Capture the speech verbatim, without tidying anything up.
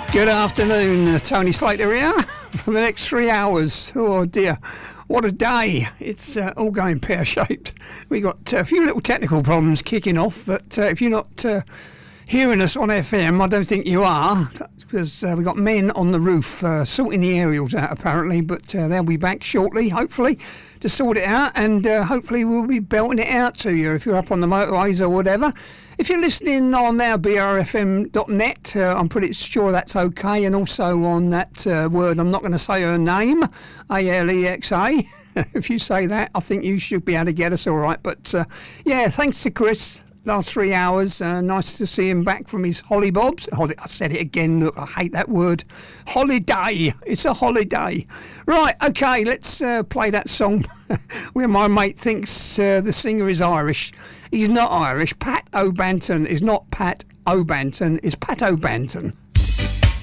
Good afternoon, uh, Tony Slater here for the next three hours. Oh dear, what a day. It's uh, all going pear-shaped. We got uh, a few little technical problems kicking off, but uh, if you're not uh, hearing us on F M, I don't think you are, because uh, we got men on the roof uh, sorting the aerials out apparently, but uh, they'll be back shortly, hopefully, to sort it out, and uh, hopefully we'll be belting it out to you if you're up on the motorways or whatever. If you're listening on our B R F M dot net, uh, I'm pretty sure that's okay, and also on that uh, word, I'm not going to say her name, A L E X A. If you say that, I think you should be able to get us all right. But uh, yeah, thanks to Chris. Last three hours, uh, nice to see him back from his hollybobs. Holi- I said it again, look, I hate that word. Holiday, it's a holiday. Right, okay, let's uh, play that song where my mate thinks uh, the singer is Irish. He's not Irish. Pat O'Banton is not Pat O'Banton, it's Pat O'Banton.